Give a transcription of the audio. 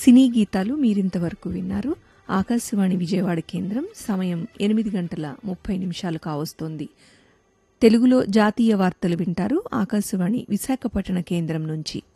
సినీ గీతాలు మీరింతవరకు విన్నారు. ఆకాశవాణి విజయవాడ కేంద్రం. సమయం 8:30 కావస్తోంది. తెలుగులో జాతీయ వార్తలు వింటారు ఆకాశవాణి విశాఖపట్టణ కేంద్రం నుంచి.